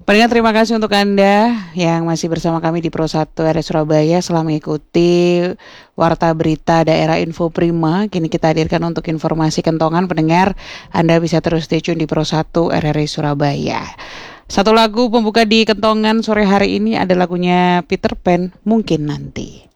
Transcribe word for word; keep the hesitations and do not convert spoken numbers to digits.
Pendengar, terima kasih untuk Anda yang masih bersama kami di Pro satu R S Surabaya setelah mengikuti Warta Berita Daerah Info Prima. Kini kita hadirkan untuk informasi kentongan. Pendengar, Anda bisa terus stay tune di Pro satu R R I Surabaya. Satu lagu pembuka di kentongan sore hari ini ada lagunya Peter Pan, Mungkin Nanti.